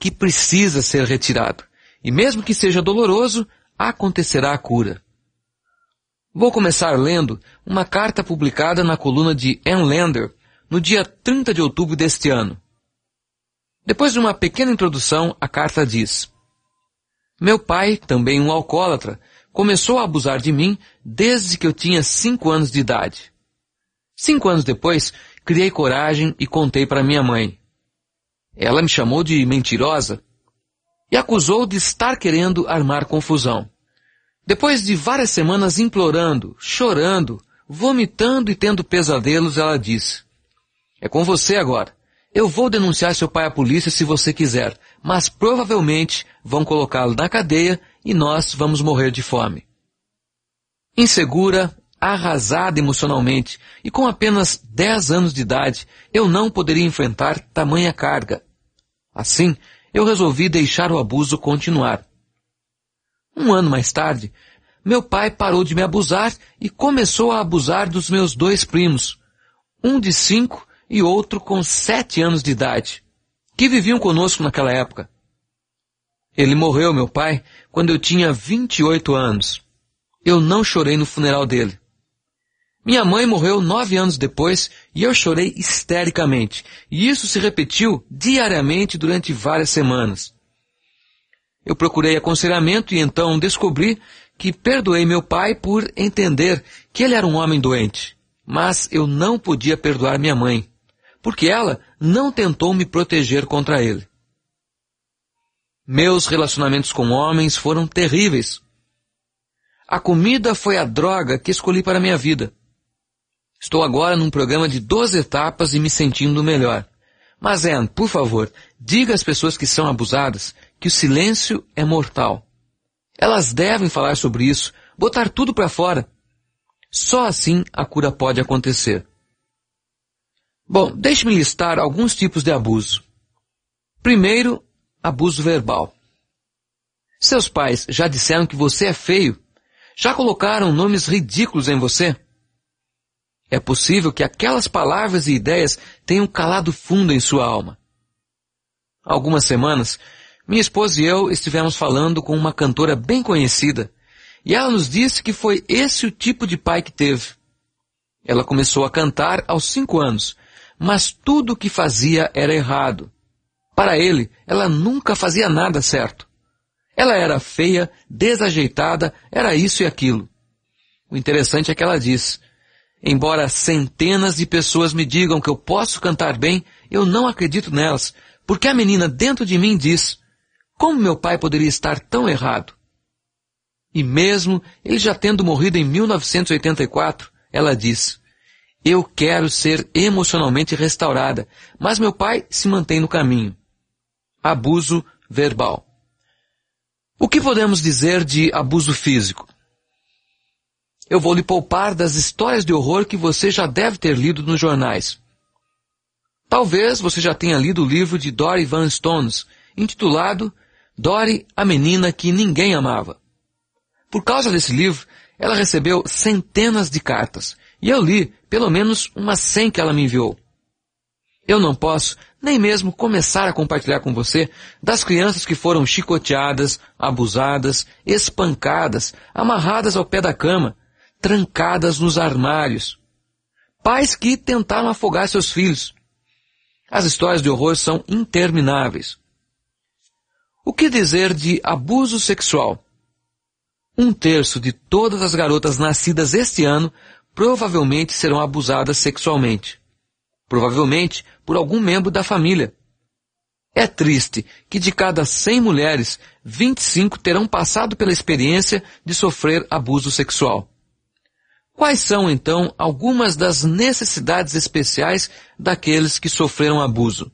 que precisa ser retirado. E mesmo que seja doloroso, acontecerá a cura. Vou começar lendo uma carta publicada na coluna de Ann Lander no dia 30 de outubro deste ano. Depois de uma pequena introdução, a carta diz: Meu pai, também um alcoólatra, começou a abusar de mim desde que eu tinha 5 anos de idade. 5 anos depois, criei coragem e contei para minha mãe. Ela me chamou de mentirosa e acusou de estar querendo armar confusão. Depois de várias semanas implorando, chorando, vomitando e tendo pesadelos, ela disse: É com você agora. Eu vou denunciar seu pai à polícia se você quiser, mas provavelmente vão colocá-lo na cadeia e nós vamos morrer de fome. Insegura, arrasada emocionalmente e com apenas 10 anos de idade, eu não poderia enfrentar tamanha carga. Assim, eu resolvi deixar o abuso continuar. 1 ano mais tarde, meu pai parou de me abusar e começou a abusar dos meus 2 primos, um de 5 e outro com 7 anos de idade, que viviam conosco naquela época. Ele morreu, meu pai, quando eu tinha 28 anos. Eu não chorei no funeral dele. Minha mãe morreu 9 anos depois e eu chorei histericamente, e isso se repetiu diariamente durante várias semanas. Eu procurei aconselhamento e então descobri que perdoei meu pai por entender que ele era um homem doente, mas eu não podia perdoar minha mãe, porque ela não tentou me proteger contra ele. Meus relacionamentos com homens foram terríveis. A comida foi a droga que escolhi para minha vida. Estou agora num programa de 12 etapas e me sentindo melhor. Mas, Anne, por favor, diga às pessoas que são abusadas que o silêncio é mortal. Elas devem falar sobre isso, botar tudo para fora. Só assim a cura pode acontecer. Bom, deixe-me listar alguns tipos de abuso. Primeiro, abuso verbal. Seus pais já disseram que você é feio? Já colocaram nomes ridículos em você? É possível que aquelas palavras e ideias tenham calado fundo em sua alma. Há algumas semanas, minha esposa e eu estivemos falando com uma cantora bem conhecida, e ela nos disse que foi esse o tipo de pai que teve. Ela começou a cantar aos 5 anos, mas tudo o que fazia era errado. Para ele, ela nunca fazia nada certo. Ela era feia, desajeitada, era isso e aquilo. O interessante é que ela diz: embora centenas de pessoas me digam que eu posso cantar bem, eu não acredito nelas, porque a menina dentro de mim diz: como meu pai poderia estar tão errado? E mesmo ele já tendo morrido em 1984, ela diz: eu quero ser emocionalmente restaurada, mas meu pai se mantém no caminho. Abuso verbal. O que podemos dizer de abuso físico? Eu vou lhe poupar das histórias de horror que você já deve ter lido nos jornais. Talvez você já tenha lido o livro de Dori Van Stones, intitulado Dori, a menina que ninguém amava. Por causa desse livro, ela recebeu centenas de cartas, e eu li pelo menos umas 100 que ela me enviou. Eu não posso nem mesmo começar a compartilhar com você das crianças que foram chicoteadas, abusadas, espancadas, amarradas ao pé da cama, trancadas nos armários. Pais que tentaram afogar seus filhos. As histórias de horror são intermináveis. O que dizer de abuso sexual? 1/3 de todas as garotas nascidas este ano provavelmente serão abusadas sexualmente. Provavelmente por algum membro da família. É triste que de cada 100 mulheres, 25 terão passado pela experiência de sofrer abuso sexual. Quais são, então, algumas das necessidades especiais daqueles que sofreram abuso?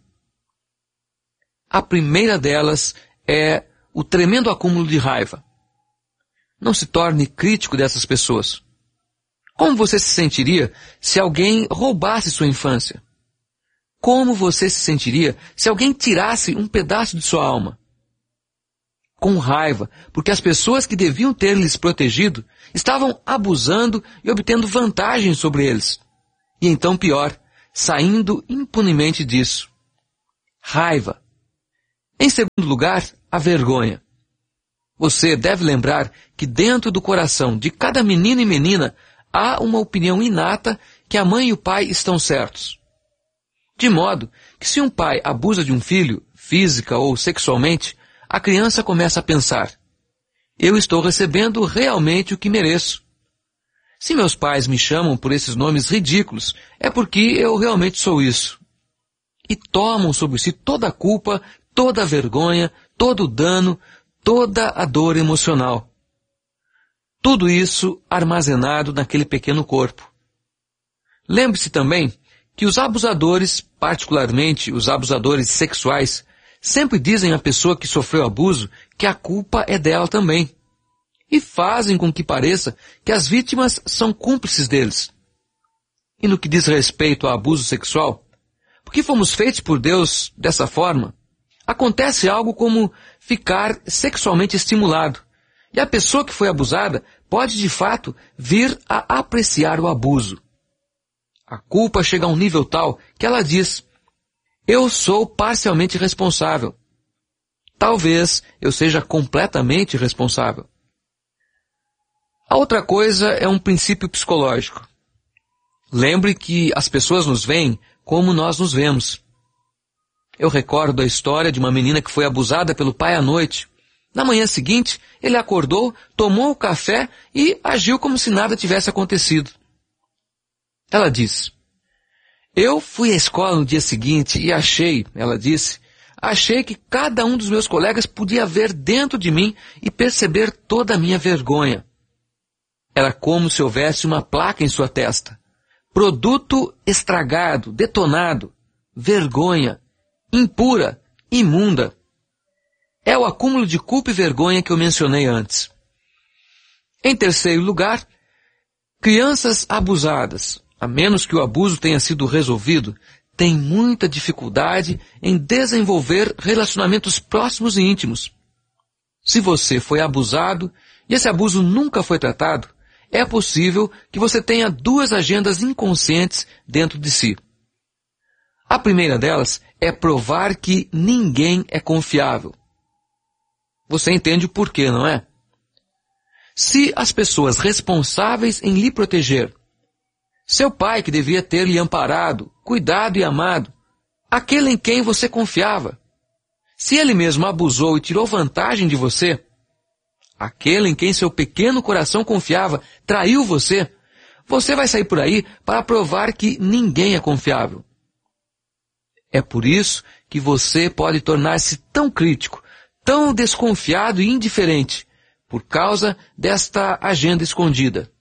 A primeira delas é o tremendo acúmulo de raiva. Não se torne crítico dessas pessoas. Como você se sentiria se alguém roubasse sua infância? Como você se sentiria se alguém tirasse um pedaço de sua alma? Com raiva, porque as pessoas que deviam ter lhes protegido estavam abusando e obtendo vantagem sobre eles. E então pior, saindo impunemente disso. Raiva. Em segundo lugar, a vergonha. Você deve lembrar que dentro do coração de cada menino e menina há uma opinião inata que a mãe e o pai estão certos. De modo que se um pai abusa de um filho, física ou sexualmente, a criança começa a pensar: eu estou recebendo realmente o que mereço. Se meus pais me chamam por esses nomes ridículos, é porque eu realmente sou isso. E tomam sobre si toda a culpa, toda a vergonha, todo o dano, toda a dor emocional. Tudo isso armazenado naquele pequeno corpo. Lembre-se também que os abusadores, particularmente os abusadores sexuais, sempre dizem à pessoa que sofreu abuso que a culpa é dela também. E fazem com que pareça que as vítimas são cúmplices deles. E no que diz respeito ao abuso sexual, porque fomos feitos por Deus dessa forma, acontece algo como ficar sexualmente estimulado. E a pessoa que foi abusada pode de fato vir a apreciar o abuso. A culpa chega a um nível tal que ela diz: eu sou parcialmente responsável. Talvez eu seja completamente responsável. A outra coisa é um princípio psicológico. Lembre que as pessoas nos veem como nós nos vemos. Eu recordo a história de uma menina que foi abusada pelo pai à noite. Na manhã seguinte, ele acordou, tomou o café e agiu como se nada tivesse acontecido. Ela disse: eu fui à escola no dia seguinte e ela disse, achei que cada um dos meus colegas podia ver dentro de mim e perceber toda a minha vergonha. Era como se houvesse uma placa em sua testa. Produto estragado, detonado, vergonha, impura, imunda. É o acúmulo de culpa e vergonha que eu mencionei antes. Em terceiro lugar, crianças abusadas, a menos que o abuso tenha sido resolvido, têm muita dificuldade em desenvolver relacionamentos próximos e íntimos. Se você foi abusado e esse abuso nunca foi tratado, é possível que você tenha duas agendas inconscientes dentro de si. A primeira delas é provar que ninguém é confiável. Você entende o porquê, não é? Se as pessoas responsáveis em lhe proteger, seu pai que devia ter lhe amparado, cuidado e amado, aquele em quem você confiava, se ele mesmo abusou e tirou vantagem de você, aquele em quem seu pequeno coração confiava traiu você, você vai sair por aí para provar que ninguém é confiável. É por isso que você pode tornar-se tão crítico, tão desconfiado e indiferente, por causa desta agenda escondida.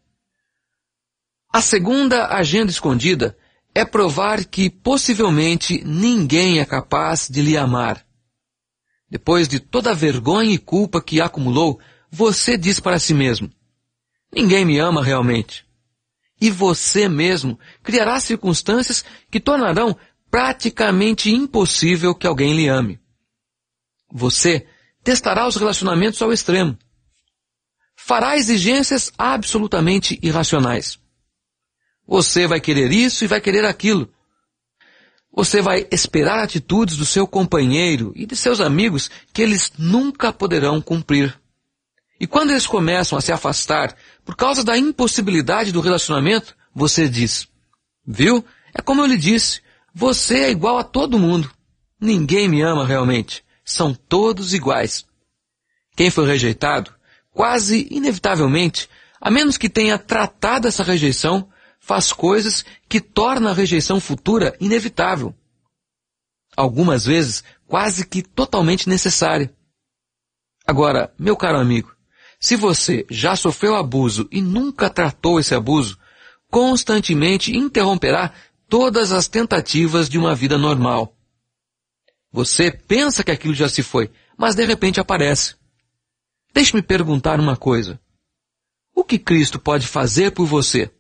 A segunda agenda escondida é provar que possivelmente ninguém é capaz de lhe amar. Depois de toda a vergonha e culpa que acumulou, você diz para si mesmo: ninguém me ama realmente. E você mesmo criará circunstâncias que tornarão praticamente impossível que alguém lhe ame. Você testará os relacionamentos ao extremo. Fará exigências absolutamente irracionais. Você vai querer isso e vai querer aquilo. Você vai esperar atitudes do seu companheiro e de seus amigos que eles nunca poderão cumprir. E quando eles começam a se afastar por causa da impossibilidade do relacionamento, você diz: viu? É como eu lhe disse, você é igual a todo mundo. Ninguém me ama realmente. São todos iguais. Quem foi rejeitado, quase inevitavelmente, a menos que tenha tratado essa rejeição, faz coisas que tornam a rejeição futura inevitável. Algumas vezes, quase que totalmente necessária. Agora, meu caro amigo, se você já sofreu abuso e nunca tratou esse abuso, constantemente interromperá todas as tentativas de uma vida normal. Você pensa que aquilo já se foi, mas de repente aparece. Deixe-me perguntar uma coisa. O que Cristo pode fazer por você?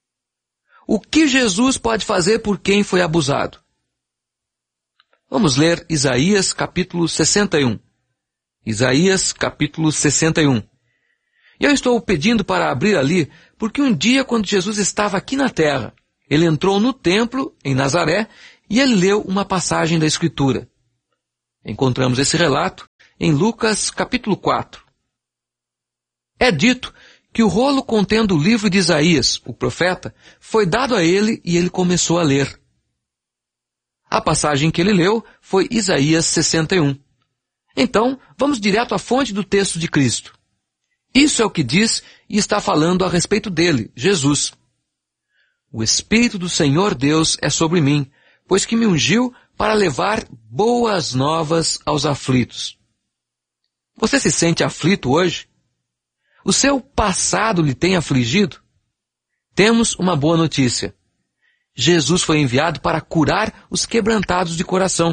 O que Jesus pode fazer por quem foi abusado? Vamos ler Isaías capítulo 61. Isaías capítulo 61. E eu estou pedindo para abrir ali, porque um dia quando Jesus estava aqui na terra, ele entrou no templo, em Nazaré, e ele leu uma passagem da Escritura. Encontramos esse relato em Lucas capítulo 4. É dito que o rolo contendo o livro de Isaías, o profeta, foi dado a ele e ele começou a ler. A passagem que ele leu foi Isaías 61. Então, vamos direto à fonte do texto de Cristo. Isso é o que diz e está falando a respeito dele, Jesus. O Espírito do Senhor Deus é sobre mim, pois que me ungiu para levar boas novas aos aflitos. Você se sente aflito hoje? O seu passado lhe tem afligido? Temos uma boa notícia. Jesus foi enviado para curar os quebrantados de coração.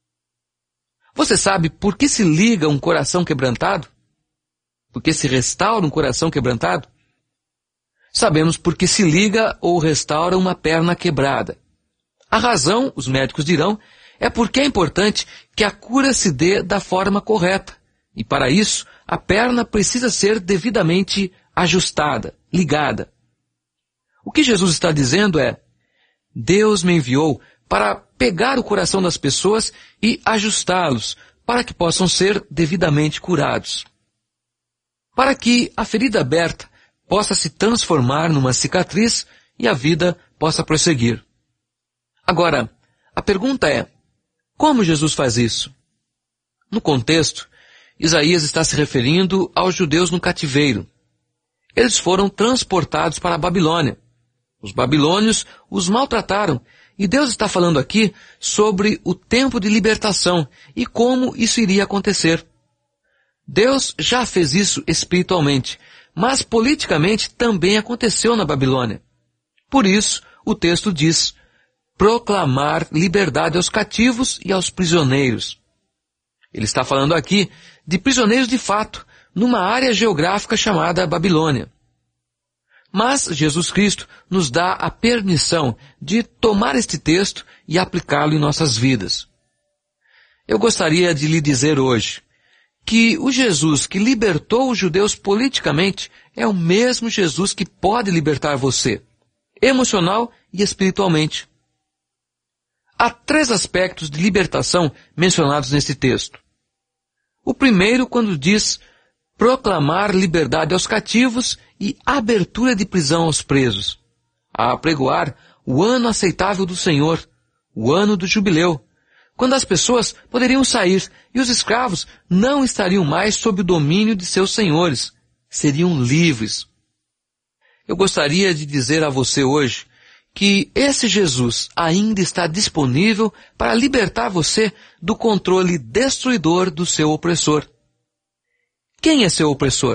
Você sabe por que se liga um coração quebrantado? Por que se restaura um coração quebrantado? Sabemos por que se liga ou restaura uma perna quebrada. A razão, os médicos dirão, é porque é importante que a cura se dê da forma correta. E para isso, a perna precisa ser devidamente ajustada, ligada. O que Jesus está dizendo é: Deus me enviou para pegar o coração das pessoas e ajustá-los, para que possam ser devidamente curados. Para que a ferida aberta possa se transformar numa cicatriz e a vida possa prosseguir. Agora, a pergunta é: como Jesus faz isso? No contexto, Isaías está se referindo aos judeus no cativeiro. Eles foram transportados para a Babilônia. Os babilônios os maltrataram e Deus está falando aqui sobre o tempo de libertação e como isso iria acontecer. Deus já fez isso espiritualmente, mas politicamente também aconteceu na Babilônia. Por isso, o texto diz: proclamar liberdade aos cativos e aos prisioneiros. Ele está falando aqui de prisioneiros de fato, numa área geográfica chamada Babilônia. Mas Jesus Cristo nos dá a permissão de tomar este texto e aplicá-lo em nossas vidas. Eu gostaria de lhe dizer hoje que o Jesus que libertou os judeus politicamente é o mesmo Jesus que pode libertar você, emocional e espiritualmente. Há 3 aspectos de libertação mencionados nesse texto. O primeiro, quando diz proclamar liberdade aos cativos e abertura de prisão aos presos, a apregoar o ano aceitável do Senhor, o ano do jubileu, quando as pessoas poderiam sair e os escravos não estariam mais sob o domínio de seus senhores, seriam livres. Eu gostaria de dizer a você hoje que esse Jesus ainda está disponível para libertar você do controle destruidor do seu opressor. Quem é seu opressor?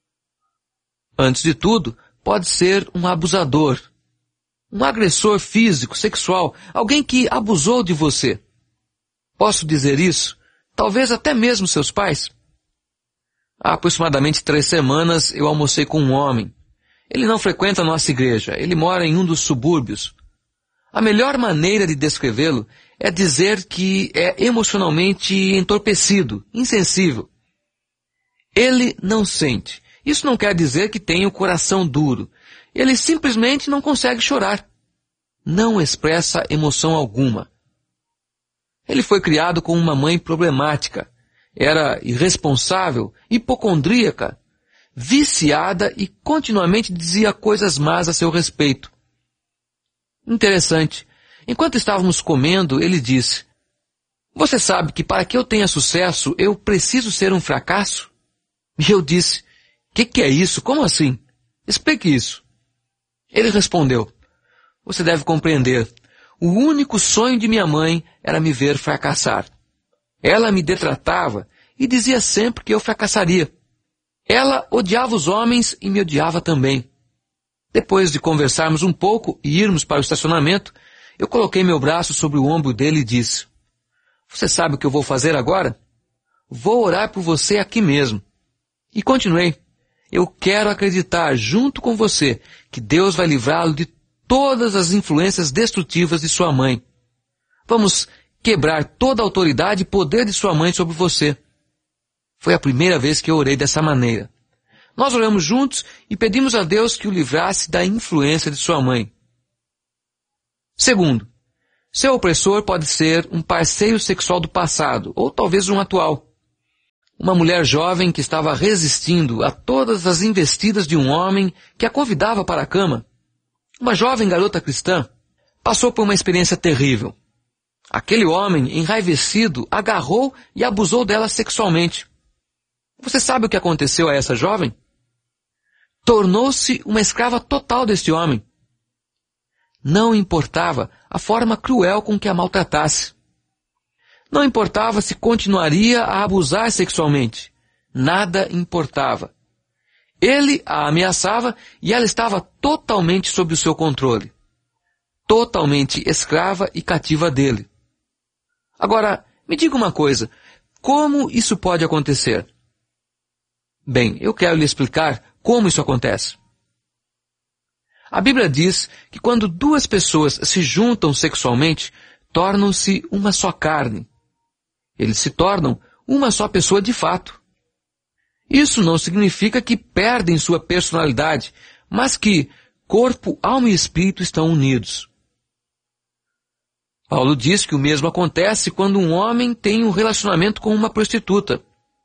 Antes de tudo, pode ser um abusador, um agressor físico, sexual, alguém que abusou de você. Posso dizer isso? Talvez até mesmo seus pais. Há aproximadamente 3 semanas eu almocei com um homem. Ele não frequenta a nossa igreja, ele mora em um dos subúrbios. A melhor maneira de descrevê-lo é dizer que é emocionalmente entorpecido, insensível. Ele não sente. Isso não quer dizer que tenha o coração duro. Ele simplesmente não consegue chorar. Não expressa emoção alguma. Ele foi criado com uma mãe problemática. Era irresponsável, hipocondríaca, viciada e continuamente dizia coisas más a seu respeito. Interessante. Enquanto estávamos comendo, ele disse: "Você sabe que para que eu tenha sucesso, eu preciso ser um fracasso?" E eu disse: que é isso? Como assim? Explique isso." Ele respondeu: "Você deve compreender. O único sonho de minha mãe era me ver fracassar. Ela me detratava e dizia sempre que eu fracassaria. Ela odiava os homens e me odiava também. Depois de conversarmos um pouco e irmos para o estacionamento, eu coloquei meu braço sobre o ombro dele e disse: "Você sabe o que eu vou fazer agora? Vou orar por você aqui mesmo." E continuei: "Eu quero acreditar junto com você que Deus vai livrá-lo de todas as influências destrutivas de sua mãe. Vamos quebrar toda a autoridade e poder de sua mãe sobre você." Foi a primeira vez que eu orei dessa maneira. Nós oramos juntos e pedimos a Deus que o livrasse da influência de sua mãe. Segundo, Seu opressor pode ser um parceiro sexual do passado, ou talvez um atual. Uma mulher jovem que estava resistindo a todas as investidas de um homem que a convidava para a cama. Uma jovem garota cristã passou por uma experiência terrível. Aquele homem, enraivecido, agarrou e abusou dela sexualmente. Você sabe o que aconteceu a essa jovem? Tornou-se uma escrava total deste homem. Não importava a forma cruel com que a maltratasse. Não importava se continuaria a abusar sexualmente. Nada importava. Ele a ameaçava e ela estava totalmente sob o seu controle. Totalmente escrava e cativa dele. Agora, me diga uma coisa. Como isso pode acontecer? Bem, eu quero lhe explicar como isso acontece. A Bíblia diz que quando duas pessoas se juntam sexualmente, tornam-se uma só carne. Eles se tornam uma só pessoa de fato. Isso não significa que perdem sua personalidade, mas que corpo, alma e espírito estão unidos. Paulo diz que o mesmo acontece quando um homem tem um relacionamento com uma prostituta.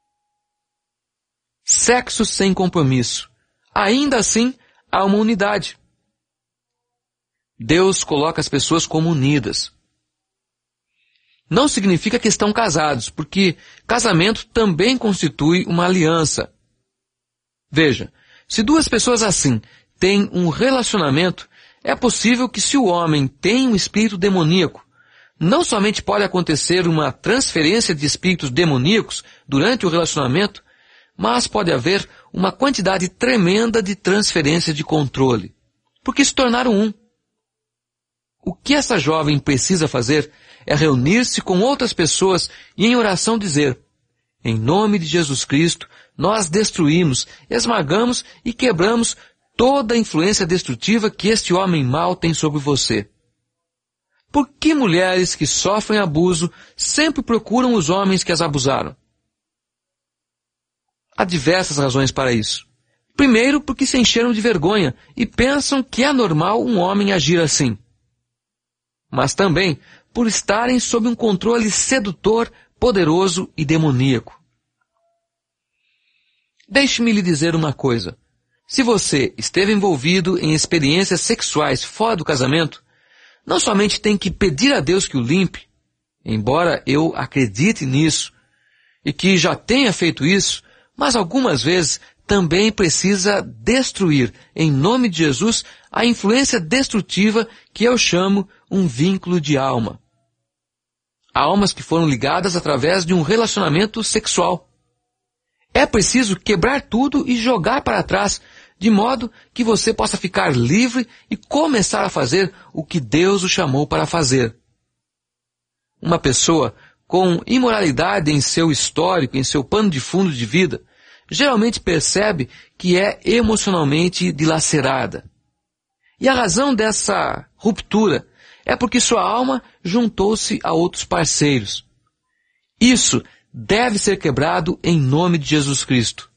Sexo sem compromisso. Ainda assim, há uma unidade. Deus coloca as pessoas como unidas. Não significa que estão casados, porque casamento também constitui uma aliança. Veja, se duas pessoas assim têm um relacionamento, é possível que se o homem tem um espírito demoníaco, não somente pode acontecer uma transferência de espíritos demoníacos durante o relacionamento, mas pode haver uma quantidade tremenda de transferência de controle, porque se tornaram um. O que essa jovem precisa fazer é reunir-se com outras pessoas e em oração dizer: em nome de Jesus Cristo, nós destruímos, esmagamos e quebramos toda a influência destrutiva que este homem mau tem sobre você. Por que mulheres que sofrem abuso sempre procuram os homens que as abusaram? Há diversas razões para isso. Primeiro, porque se encheram de vergonha e pensam que é normal um homem agir assim. Mas também por estarem sob um controle sedutor, poderoso e demoníaco. Deixe-me lhe dizer uma coisa. Se você esteve envolvido em experiências sexuais fora do casamento, não somente tem que pedir a Deus que o limpe, embora eu acredite nisso, e que já tenha feito isso, mas algumas vezes também precisa destruir, em nome de Jesus, a influência destrutiva que eu chamo um vínculo de alma. Almas que foram ligadas através de um relacionamento sexual. É preciso quebrar tudo e jogar para trás, de modo que você possa ficar livre e começar a fazer o que Deus o chamou para fazer. Uma pessoa com imoralidade em seu histórico, em seu pano de fundo de vida, geralmente percebe que é emocionalmente dilacerada. E a razão dessa ruptura é porque sua alma juntou-se a outros parceiros. Isso deve ser quebrado em nome de Jesus Cristo.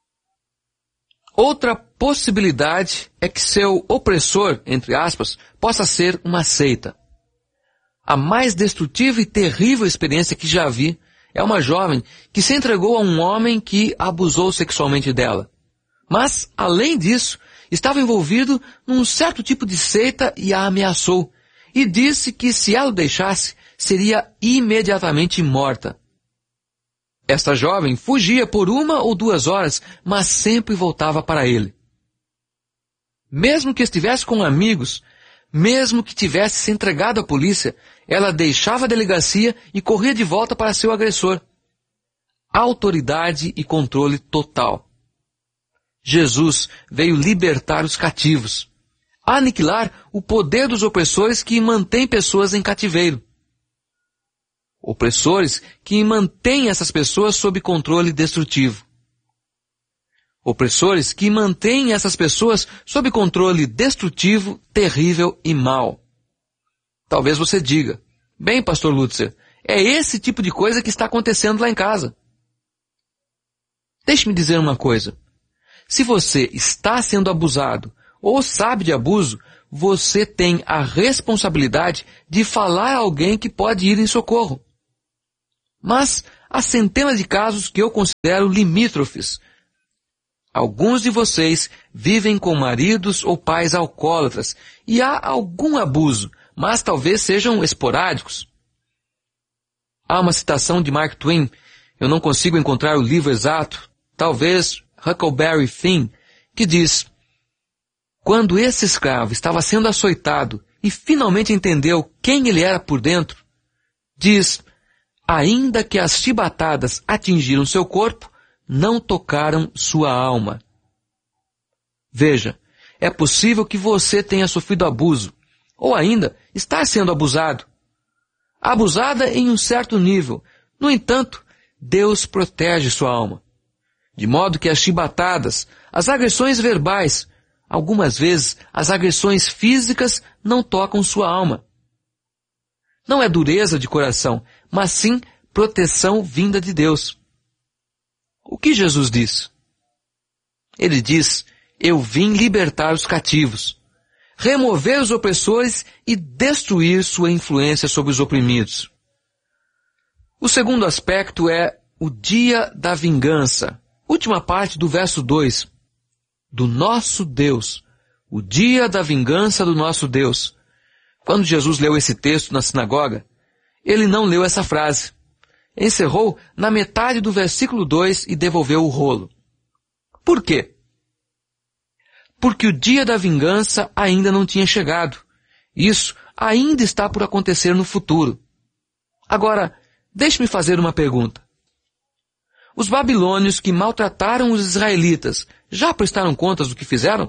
Outra possibilidade é que seu opressor, entre aspas, possa ser uma seita. A mais destrutiva e terrível experiência que já vi é uma jovem que se entregou a um homem que abusou sexualmente dela. Mas, além disso, estava envolvido num certo tipo de seita e a ameaçou, e disse que se ela o deixasse, seria imediatamente morta. Esta jovem fugia por 1 ou 2 horas, mas sempre voltava para ele. Mesmo que estivesse com amigos, mesmo que tivesse se entregado à polícia, ela deixava a delegacia e corria de volta para seu agressor. Autoridade e controle total. Jesus veio libertar os cativos, aniquilar o poder dos opressores que mantêm pessoas em cativeiro. Opressores que mantêm essas pessoas sob controle destrutivo. Opressores que mantêm essas pessoas sob controle destrutivo, terrível e mau. Talvez você diga: bem, pastor Lutzer, é esse tipo de coisa que está acontecendo lá em casa. Deixe-me dizer uma coisa. Se você está sendo abusado ou sabe de abuso, você tem a responsabilidade de falar a alguém que pode ir em socorro. Mas há centenas de casos que eu considero limítrofes. Alguns de vocês vivem com maridos ou pais alcoólatras e há algum abuso, mas talvez sejam esporádicos. Há uma citação de Mark Twain, eu não consigo encontrar o livro exato, talvez Huckleberry Finn, que diz: quando esse escravo estava sendo açoitado e finalmente entendeu quem ele era por dentro, diz: ainda que as chibatadas atingiram seu corpo, não tocaram sua alma. Veja, é possível que você tenha sofrido abuso, ou ainda está sendo abusado. Abusada em um certo nível. No entanto, Deus protege sua alma. De modo que as chibatadas, as agressões verbais, algumas vezes as agressões físicas não tocam sua alma. Não é dureza de coração, mas sim proteção vinda de Deus. O que Jesus diz? Ele diz: eu vim libertar os cativos, remover os opressores e destruir sua influência sobre os oprimidos. O segundo aspecto é o dia da vingança. Última parte do verso 2. Do nosso Deus. O dia da vingança do nosso Deus. Quando Jesus leu esse texto na sinagoga, ele não leu essa frase. Encerrou na metade do versículo 2 e devolveu o rolo. Por quê? Porque o dia da vingança ainda não tinha chegado. Isso ainda está por acontecer no futuro. Agora, deixe-me fazer uma pergunta. Os babilônios que maltrataram os israelitas já prestaram contas do que fizeram?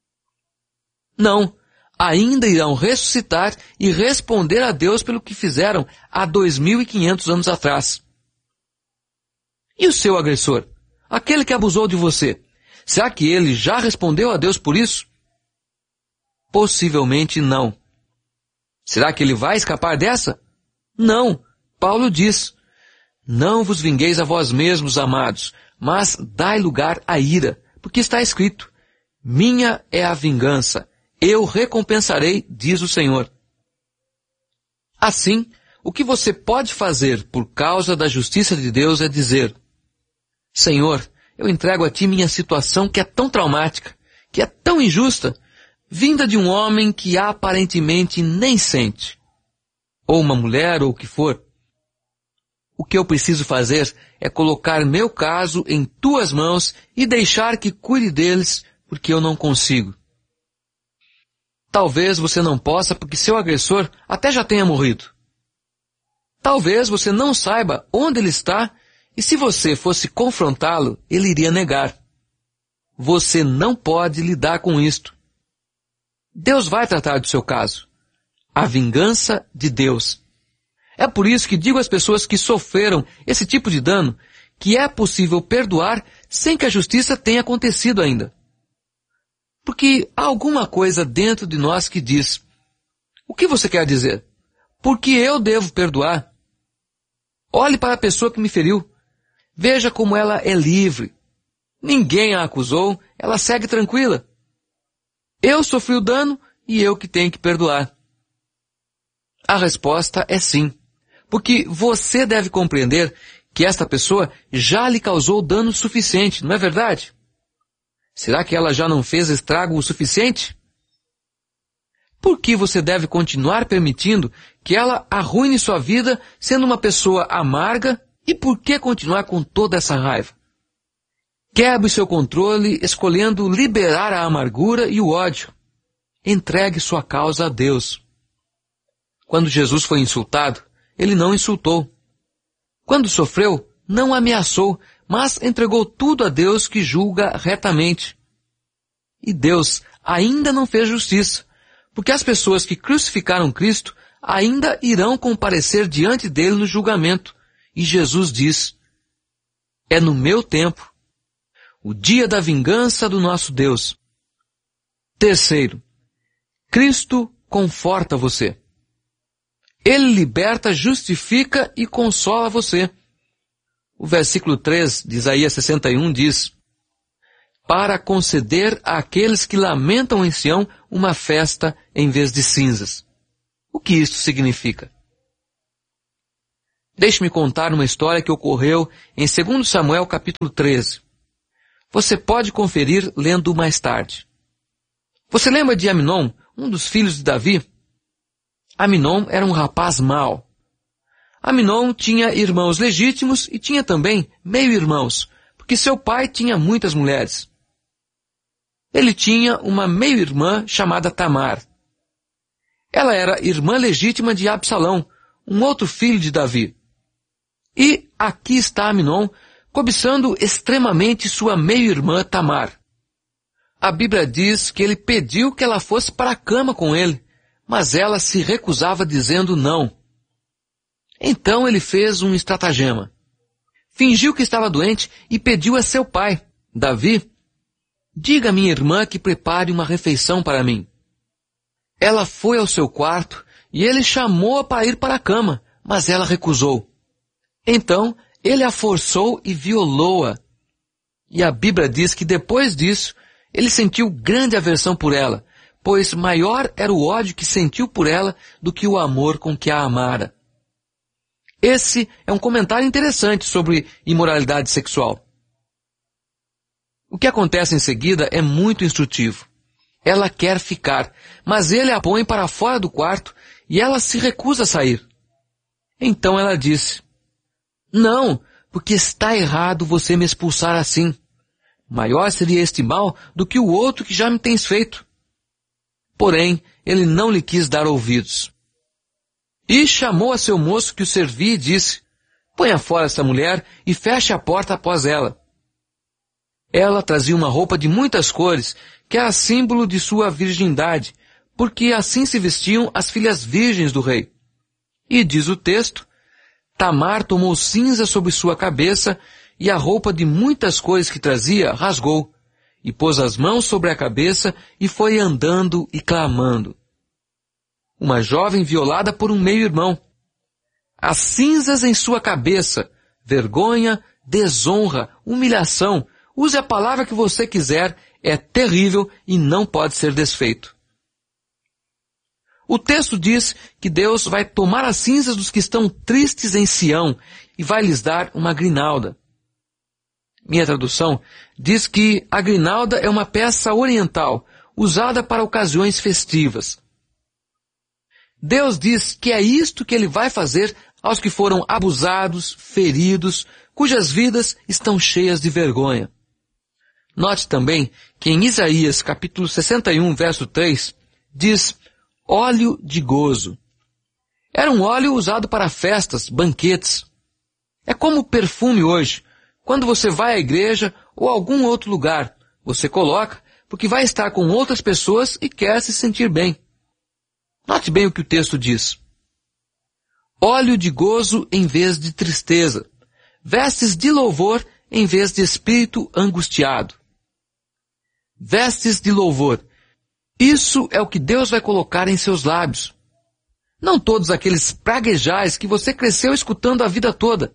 Não. Ainda irão ressuscitar e responder a Deus pelo que fizeram há 2.500 anos atrás. E o seu agressor? Aquele que abusou de você? Será que ele já respondeu a Deus por isso? Possivelmente não. Será que ele vai escapar dessa? Não. Paulo diz: não vos vingueis a vós mesmos, amados, mas dai lugar à ira, porque está escrito: minha é a vingança, eu recompensarei, diz o Senhor. Assim, o que você pode fazer por causa da justiça de Deus é dizer: Senhor, eu entrego a Ti minha situação que é tão traumática, que é tão injusta, vinda de um homem que aparentemente nem sente, ou uma mulher, ou o que for. O que eu preciso fazer é colocar meu caso em Tuas mãos e deixar que cuide deles, porque eu não consigo. Talvez você não possa porque seu agressor até já tenha morrido. Talvez você não saiba onde ele está e se você fosse confrontá-lo, ele iria negar. Você não pode lidar com isto. Deus vai tratar do seu caso. A vingança de Deus. É por isso que digo às pessoas que sofreram esse tipo de dano que é possível perdoar sem que a justiça tenha acontecido ainda. Porque há alguma coisa dentro de nós que diz: o que você quer dizer? Por que eu devo perdoar? Olhe para a pessoa que me feriu. Veja como ela é livre. Ninguém a acusou, ela segue tranquila. Eu sofri o dano e eu que tenho que perdoar. A resposta é sim. Porque você deve compreender que esta pessoa já lhe causou dano suficiente, não é verdade? Será que ela já não fez estrago o suficiente? Por que você deve continuar permitindo que ela arruine sua vida sendo uma pessoa amarga e por que continuar com toda essa raiva? Quebre seu controle escolhendo liberar a amargura e o ódio. Entregue sua causa a Deus. Quando Jesus foi insultado, ele não insultou. Quando sofreu, não ameaçou, mas entregou tudo a Deus que julga retamente. E Deus ainda não fez justiça, porque as pessoas que crucificaram Cristo ainda irão comparecer diante dele no julgamento. E Jesus diz: é no meu tempo, o dia da vingança do nosso Deus. Terceiro, Cristo conforta você. Ele liberta, justifica e consola você. O versículo 3 de Isaías 61 diz: para conceder àqueles que lamentam em Sião uma festa em vez de cinzas. O que isto significa? Deixe-me contar uma história que ocorreu em 2 Samuel capítulo 13. Você pode conferir lendo mais tarde. Você lembra de Aminon, um dos filhos de Davi? Aminon era um rapaz mau. Aminon tinha irmãos legítimos e tinha também meio-irmãos, porque seu pai tinha muitas mulheres. Ele tinha uma meio-irmã chamada Tamar. Ela era irmã legítima de Absalão, um outro filho de Davi. E aqui está Aminon, cobiçando extremamente sua meio-irmã Tamar. A Bíblia diz que ele pediu que ela fosse para a cama com ele, mas ela se recusava dizendo não. Então ele fez um estratagema. Fingiu que estava doente e pediu a seu pai, Davi, diga à minha irmã que prepare uma refeição para mim. Ela foi ao seu quarto e ele chamou-a para ir para a cama, mas ela recusou. Então ele a forçou e violou-a. E a Bíblia diz que depois disso, ele sentiu grande aversão por ela, pois maior era o ódio que sentiu por ela do que o amor com que a amara. Esse é um comentário interessante sobre imoralidade sexual. O que acontece em seguida é muito instrutivo. Ela quer ficar, mas ele a põe para fora do quarto e ela se recusa a sair. Então ela disse, não, porque está errado você me expulsar assim. Maior seria este mal do que o outro que já me tens feito. Porém, ele não lhe quis dar ouvidos. E chamou a seu moço que o servia e disse, ponha fora esta mulher e feche a porta após ela. Ela trazia uma roupa de muitas cores, que era símbolo de sua virgindade, porque assim se vestiam as filhas virgens do rei. E diz o texto, Tamar tomou cinza sobre sua cabeça e a roupa de muitas cores que trazia rasgou, e pôs as mãos sobre a cabeça e foi andando e clamando. Uma jovem violada por um meio-irmão. As cinzas em sua cabeça, vergonha, desonra, humilhação, use a palavra que você quiser, é terrível e não pode ser desfeito. O texto diz que Deus vai tomar as cinzas dos que estão tristes em Sião e vai lhes dar uma grinalda. Minha tradução diz que a grinalda é uma peça oriental, usada para ocasiões festivas. Deus diz que é isto que Ele vai fazer aos que foram abusados, feridos, cujas vidas estão cheias de vergonha. Note também que em Isaías capítulo 61, verso 3, diz óleo de gozo. Era um óleo usado para festas, banquetes. É como perfume hoje. Quando você vai à igreja ou a algum outro lugar, você coloca porque vai estar com outras pessoas e quer se sentir bem. Note bem o que o texto diz. Óleo de gozo em vez de tristeza. Vestes de louvor em vez de espírito angustiado. Vestes de louvor. Isso é o que Deus vai colocar em seus lábios. Não todos aqueles praguejais que você cresceu escutando a vida toda.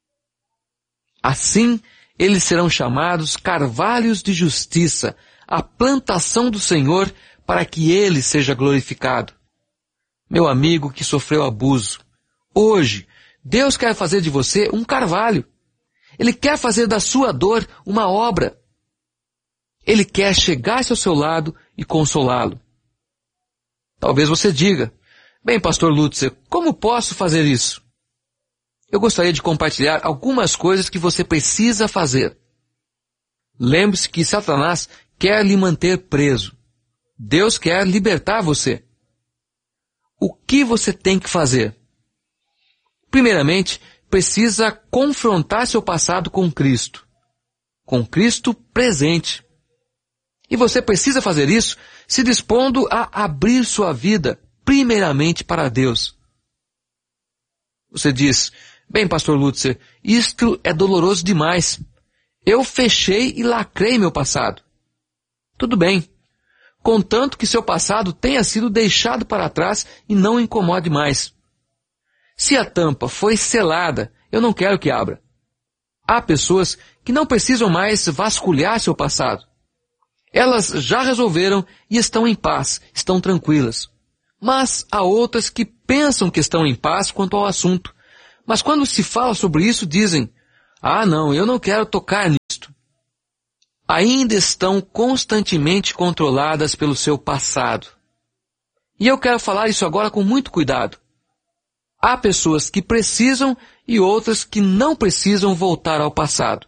Assim, eles serão chamados carvalhos de justiça, a plantação do Senhor, para que Ele seja glorificado. Meu amigo que sofreu abuso, hoje, Deus quer fazer de você um carvalho. Ele quer fazer da sua dor uma obra. Ele quer chegar-se ao seu lado e consolá-lo. Talvez você diga, bem, pastor Lutzer, como posso fazer isso? Eu gostaria de compartilhar algumas coisas que você precisa fazer. Lembre-se que Satanás quer lhe manter preso. Deus quer libertar você. O que você tem que fazer? Primeiramente, precisa confrontar seu passado com Cristo. Com Cristo presente. E você precisa fazer isso se dispondo a abrir sua vida primeiramente para Deus. Você diz, bem, pastor Lutzer, isto é doloroso demais. Eu fechei e lacrei meu passado. Tudo bem, contanto que seu passado tenha sido deixado para trás e não incomode mais. Se a tampa foi selada, eu não quero que abra. Há pessoas que não precisam mais vasculhar seu passado. Elas já resolveram e estão em paz, estão tranquilas. Mas há outras que pensam que estão em paz quanto ao assunto. Mas quando se fala sobre isso, dizem: "Ah, não, eu não quero tocar nisto." Ainda estão constantemente controladas pelo seu passado. E eu quero falar isso agora com muito cuidado. Há pessoas que precisam e outras que não precisam voltar ao passado.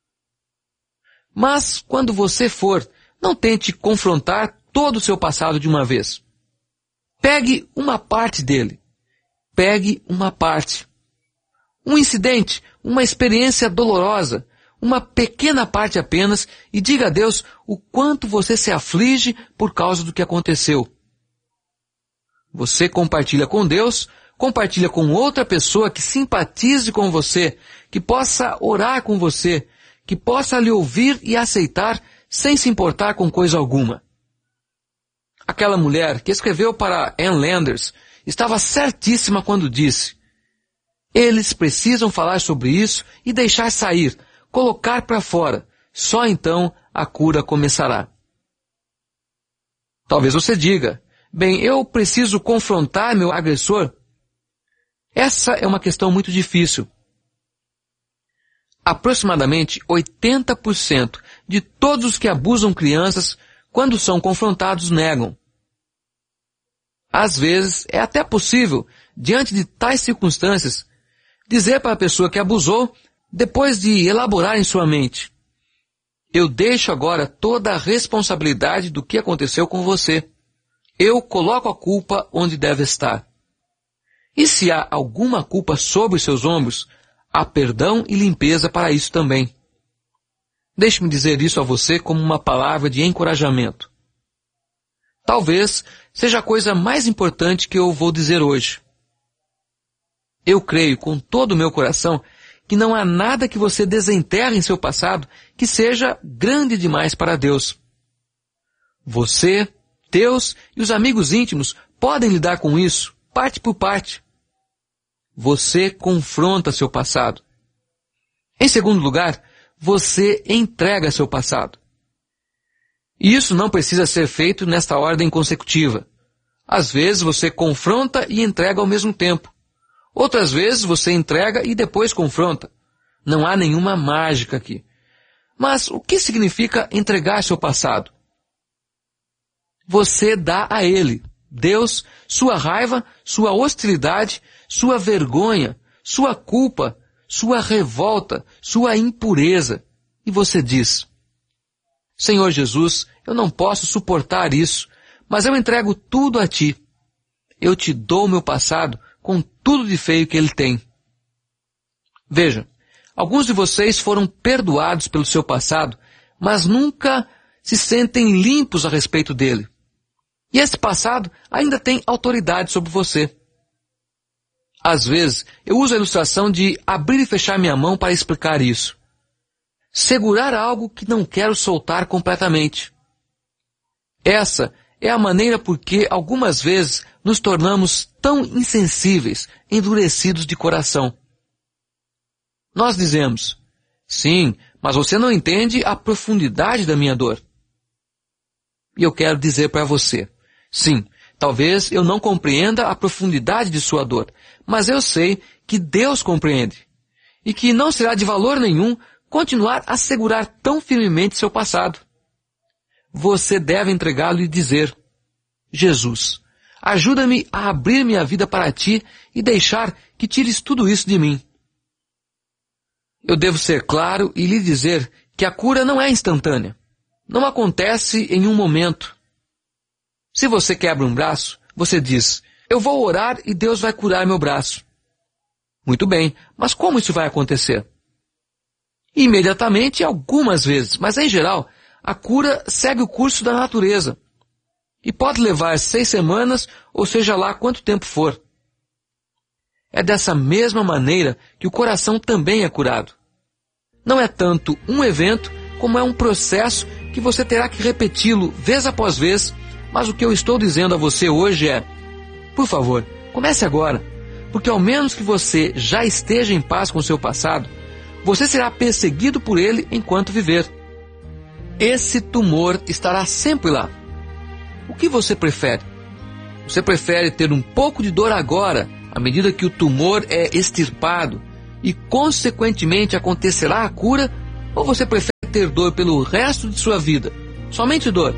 Mas, quando você for, não tente confrontar todo o seu passado de uma vez. Pegue uma parte dele. Pegue uma parte. Um incidente, uma experiência dolorosa, uma pequena parte apenas, e diga a Deus o quanto você se aflige por causa do que aconteceu. Você compartilha com Deus, compartilha com outra pessoa que simpatize com você, que possa orar com você, que possa lhe ouvir e aceitar sem se importar com coisa alguma. Aquela mulher que escreveu para Ann Landers estava certíssima quando disse: eles precisam falar sobre isso e deixar sair, colocar para fora. Só então a cura começará. Talvez você diga: bem, eu preciso confrontar meu agressor? Essa é uma questão muito difícil. Aproximadamente 80% de todos os que abusam crianças, quando são confrontados, negam. Às vezes, é até possível, diante de tais circunstâncias, dizer para a pessoa que abusou, depois de elaborar em sua mente: eu deixo agora toda a responsabilidade do que aconteceu com você. Eu coloco a culpa onde deve estar. E se há alguma culpa sobre os seus ombros, há perdão e limpeza para isso também. Deixe-me dizer isso a você como uma palavra de encorajamento. Talvez seja a coisa mais importante que eu vou dizer hoje. Eu creio com todo o meu coração que não há nada que você desenterre em seu passado que seja grande demais para Deus. Você, Deus e os amigos íntimos podem lidar com isso, parte por parte. Você confronta seu passado. Em segundo lugar, você entrega seu passado. E isso não precisa ser feito nesta ordem consecutiva. Às vezes você confronta e entrega ao mesmo tempo. Outras vezes você entrega e depois confronta. Não há nenhuma mágica aqui. Mas o que significa entregar seu passado? Você dá a ele, Deus, sua raiva, sua hostilidade, sua vergonha, sua culpa, sua revolta, sua impureza. E você diz: Senhor Jesus, eu não posso suportar isso, mas eu entrego tudo a Ti. Eu te dou meu passado com tudo de feio que ele tem. Veja, alguns de vocês foram perdoados pelo seu passado, mas nunca se sentem limpos a respeito dele. E esse passado ainda tem autoridade sobre você. Às vezes, eu uso a ilustração de abrir e fechar minha mão para explicar isso. Segurar algo que não quero soltar completamente. Essa é a maneira por que algumas vezes nos tornamos tão insensíveis, endurecidos de coração. Nós dizemos: sim, mas você não entende a profundidade da minha dor. E eu quero dizer para você: sim, talvez eu não compreenda a profundidade de sua dor, mas eu sei que Deus compreende. E que não será de valor nenhum continuar a segurar tão firmemente seu passado. Você deve entregá-lo e dizer: Jesus, ajuda-me a abrir minha vida para Ti e deixar que tires tudo isso de mim. Eu devo ser claro e lhe dizer que a cura não é instantânea. Não acontece em um momento. Se você quebra um braço, você diz: eu vou orar e Deus vai curar meu braço. Muito bem, mas como isso vai acontecer? Imediatamente, algumas vezes, mas em geral, a cura segue o curso da natureza. E pode levar 6 semanas, ou seja lá quanto tempo for. É dessa mesma maneira que o coração também é curado. Não é tanto um evento, como é um processo que você terá que repeti-lo vez após vez, mas o que eu estou dizendo a você hoje é: por favor, comece agora, porque ao menos que você já esteja em paz com o seu passado, você será perseguido por ele enquanto viver. esse tumor estará sempre lá. O que você prefere? Você prefere ter um pouco de dor agora, à medida que o tumor é extirpado, e consequentemente acontecerá a cura, ou você prefere ter dor pelo resto de sua vida? Somente dor.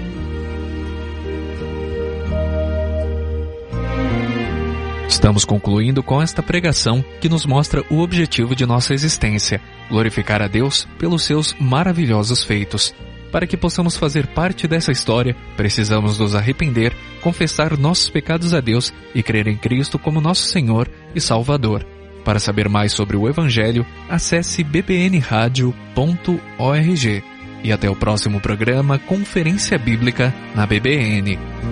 Estamos concluindo com esta pregação que nos mostra o objetivo de nossa existência, glorificar a Deus pelos seus maravilhosos feitos. Para que possamos fazer parte dessa história, precisamos nos arrepender, confessar nossos pecados a Deus e crer em Cristo como nosso Senhor e Salvador. Para saber mais sobre o Evangelho, acesse bbnradio.org. E até o próximo programa Conferência Bíblica na BBN.